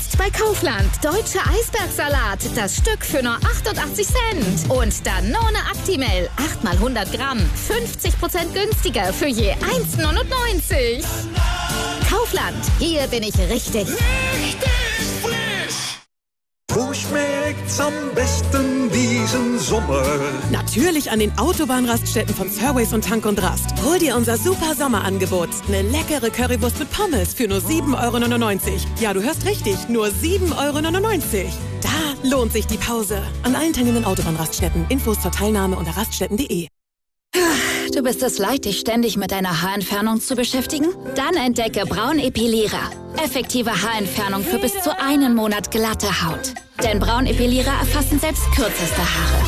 Jetzt bei Kaufland. Deutscher Eisbergsalat. Das Stück für nur 88 Cent. Und Danone Actimel. 8 mal 100 Gramm. 50% günstiger für je 1,99. Kaufland. Hier bin ich richtig. Richtig frisch. Wo schmeckt's am besten diesen Sommer? Natürlich an den Autobahnraststätten von Fairways und Tank und Rast. Hol dir unser super Sommerangebot. Eine leckere Currywurst mit Pommes für nur 7,99 €. Ja, du hörst richtig, nur 7,99 €. Da lohnt sich die Pause. An allen teilnehmenden Autobahnraststätten. Infos zur Teilnahme unter raststätten.de. Du bist es leid, dich ständig mit deiner Haarentfernung zu beschäftigen? Dann entdecke Braun Epilierer. Effektive Haarentfernung für bis zu einen Monat glatte Haut. Denn Braun Epilierer erfassen selbst kürzeste Haare.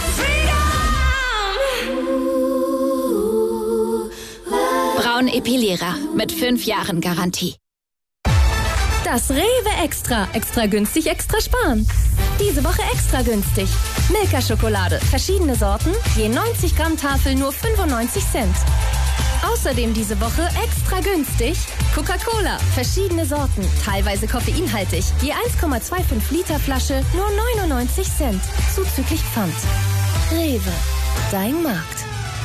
Braun Epilierer mit 5 Jahren Garantie. Das Rewe Extra. Extra günstig, extra sparen. Diese Woche extra günstig. Milka-Schokolade. Verschiedene Sorten. Je 90 Gramm Tafel nur 95 Cent. Außerdem diese Woche extra günstig. Coca-Cola. Verschiedene Sorten. Teilweise koffeinhaltig. Je 1,25 Liter Flasche nur 99 Cent. Zuzüglich Pfand. Rewe. Dein Markt.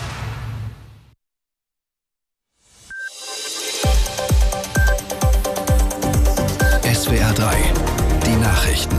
SWR 3, die Nachrichten.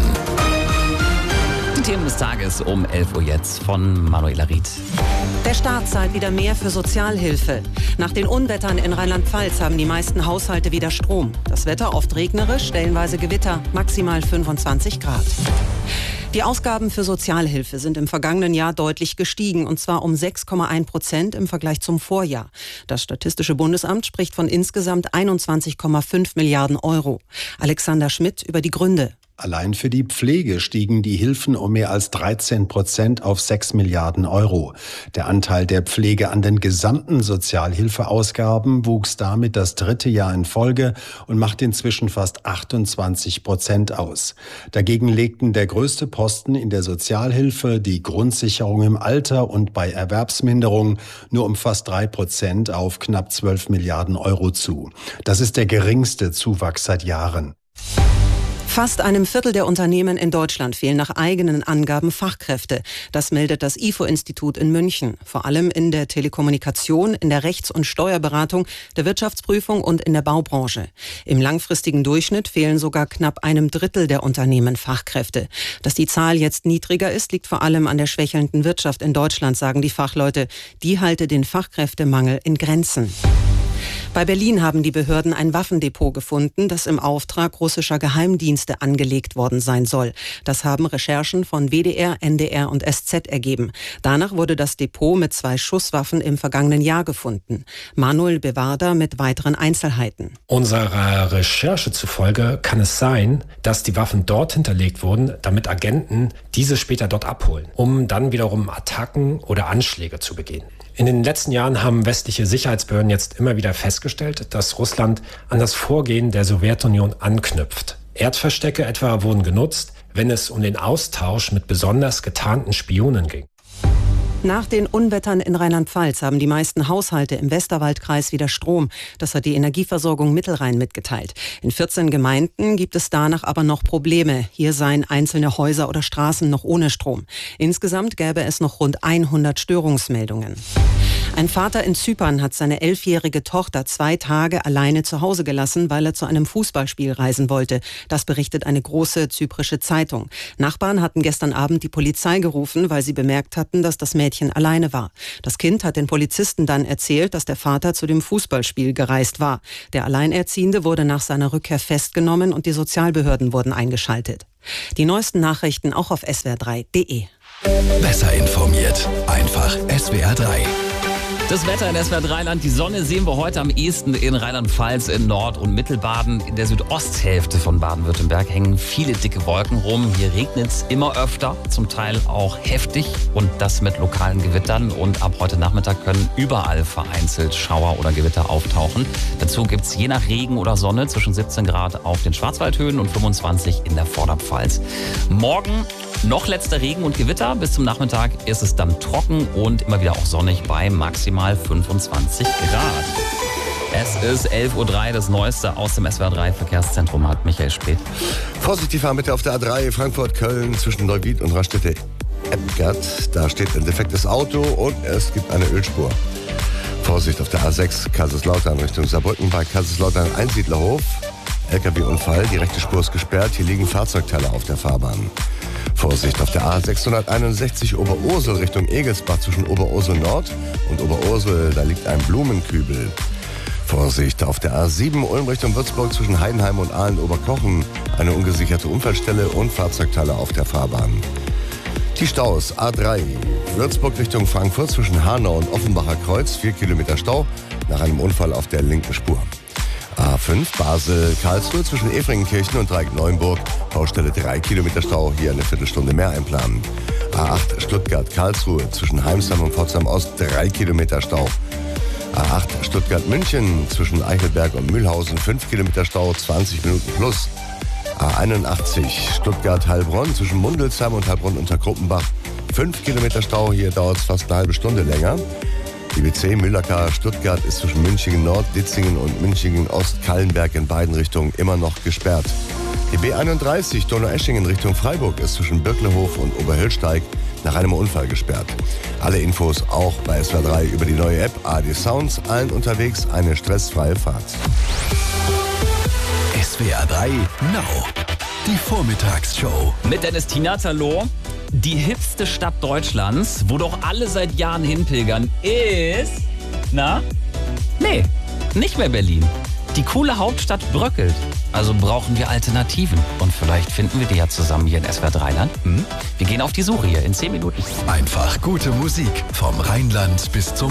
Die Themen des Tages um 11 Uhr jetzt von Manuela Ried. Der Staat zahlt wieder mehr für Sozialhilfe. Nach den Unwettern in Rheinland-Pfalz haben die meisten Haushalte wieder Strom. Das Wetter oft regnerisch, stellenweise Gewitter, maximal 25 Grad. Die Ausgaben für Sozialhilfe sind im vergangenen Jahr deutlich gestiegen, und zwar um 6,1% im Vergleich zum Vorjahr. Das Statistische Bundesamt spricht von insgesamt 21,5 Milliarden Euro. Alexander Schmidt über die Gründe. Allein für die Pflege stiegen die Hilfen um mehr als 13% auf 6 Milliarden Euro. Der Anteil der Pflege an den gesamten Sozialhilfeausgaben wuchs damit das 3. Jahr in Folge und macht inzwischen fast 28% aus. Dagegen legten der größte Posten in der Sozialhilfe, die Grundsicherung im Alter und bei Erwerbsminderung, nur um fast 3% auf knapp 12 Milliarden Euro zu. Das ist der geringste Zuwachs seit Jahren. Fast einem Viertel der Unternehmen in Deutschland fehlen nach eigenen Angaben Fachkräfte. Das meldet das IFO-Institut in München. Vor allem in der Telekommunikation, in der Rechts- und Steuerberatung, der Wirtschaftsprüfung und in der Baubranche. Im langfristigen Durchschnitt fehlen sogar knapp einem Drittel der Unternehmen Fachkräfte. Dass die Zahl jetzt niedriger ist, liegt vor allem an der schwächelnden Wirtschaft in Deutschland, sagen die Fachleute. Die halte den Fachkräftemangel in Grenzen. Bei Berlin haben die Behörden ein Waffendepot gefunden, das im Auftrag russischer Geheimdienste angelegt worden sein soll. Das haben Recherchen von WDR, NDR und SZ ergeben. Danach wurde das Depot mit 2 Schusswaffen im vergangenen Jahr gefunden. Manuel Bewarder mit weiteren Einzelheiten. Unserer Recherche zufolge kann es sein, dass die Waffen dort hinterlegt wurden, damit Agenten diese später dort abholen, um dann wiederum Attacken oder Anschläge zu begehen. In den letzten Jahren haben westliche Sicherheitsbehörden jetzt immer wieder festgestellt, dass Russland an das Vorgehen der Sowjetunion anknüpft. Erdverstecke etwa wurden genutzt, wenn es um den Austausch mit besonders getarnten Spionen ging. Nach den Unwettern in Rheinland-Pfalz haben die meisten Haushalte im Westerwaldkreis wieder Strom. Das hat die Energieversorgung Mittelrhein mitgeteilt. In 14 Gemeinden gibt es danach aber noch Probleme. Hier seien einzelne Häuser oder Straßen noch ohne Strom. Insgesamt gäbe es noch rund 100 Störungsmeldungen. Ein Vater in Zypern hat seine 11-jährige Tochter 2 Tage alleine zu Hause gelassen, weil er zu einem Fußballspiel reisen wollte. Das berichtet eine große zyprische Zeitung. Nachbarn hatten gestern Abend die Polizei gerufen, weil sie bemerkt hatten, dass das Mädchen alleine war. Das Kind hat den Polizisten dann erzählt, dass der Vater zu dem Fußballspiel gereist war. Der Alleinerziehende wurde nach seiner Rückkehr festgenommen und die Sozialbehörden wurden eingeschaltet. Die neuesten Nachrichten auch auf swr3.de. Besser informiert, einfach SWR 3. Das Wetter in SWR 3-Land. Die Sonne sehen wir heute am ehesten in Rheinland-Pfalz, in Nord- und Mittelbaden. In der Südosthälfte von Baden-Württemberg hängen viele dicke Wolken rum. Hier regnet es immer öfter, zum Teil auch heftig und das mit lokalen Gewittern. Und ab heute Nachmittag können überall vereinzelt Schauer oder Gewitter auftauchen. Dazu gibt es je nach Regen oder Sonne zwischen 17 Grad auf den Schwarzwaldhöhen und 25 in der Vorderpfalz. Morgen noch letzter Regen und Gewitter. Bis zum Nachmittag ist es dann trocken und immer wieder auch sonnig bei maximal 25 Grad. Es ist 11:03 Uhr, das Neueste aus dem SWR 3 Verkehrszentrum hat Michael Spät. Vorsicht, die fahren bitte auf der A3 Frankfurt-Köln zwischen Neuwied und Raststätte-Eppgart. Da steht ein defektes Auto und es gibt eine Ölspur. Vorsicht auf der A6 Kaiserslautern Richtung Saarbrücken bei Kaiserslautern Einsiedlerhof. LKW-Unfall, die rechte Spur ist gesperrt, hier liegen Fahrzeugteile auf der Fahrbahn. Vorsicht auf der A661 Oberursel Richtung Egelsbach zwischen Oberursel Nord und Oberursel, da liegt ein Blumenkübel. Vorsicht auf der A7 Ulm Richtung Würzburg zwischen Heidenheim und Aalen-Oberkochen, eine ungesicherte Unfallstelle und Fahrzeugteile auf der Fahrbahn. Die Staus A3 Würzburg Richtung Frankfurt zwischen Hanau und Offenbacher Kreuz, 4 Kilometer Stau nach einem Unfall auf der linken Spur. A5 Basel-Karlsruhe zwischen Efringenkirchen und Dreieck-Neuenburg, Baustelle 3 Kilometer Stau, hier eine Viertelstunde mehr einplanen. A8 Stuttgart-Karlsruhe zwischen Heimsheim und Pforzheim-Ost, 3 Kilometer Stau. A8 Stuttgart-München zwischen Eichelberg und Mühlhausen, 5 Kilometer Stau, 20 Minuten plus. A81 Stuttgart-Heilbronn zwischen Mundelsheim und Heilbronn unter Kruppenbach, 5 Kilometer Stau, hier dauert es fast eine halbe Stunde länger. Die B10 Mühlacker Stuttgart ist zwischen Münchingen Nord, Ditzingen und Münchingen Ost, Kallenberg in beiden Richtungen immer noch gesperrt. Die B31 Donaueschingen Richtung Freiburg ist zwischen Birklehof und Oberhillsteig nach einem Unfall gesperrt. Alle Infos auch bei SWR 3 über die neue App AD Sounds. Allen unterwegs eine stressfreie Fahrt. SWR 3 Now. Die Vormittagsshow. Mit Dennis Tinatalo. Die hipste Stadt Deutschlands, wo doch alle seit Jahren hinpilgern, ist... Nee, nicht mehr Berlin. Die coole Hauptstadt bröckelt. Also brauchen wir Alternativen. Und vielleicht finden wir die ja zusammen hier in SWR 3 Land. Wir gehen auf die Suche hier in 10 Minuten. Einfach gute Musik vom Rheinland bis zum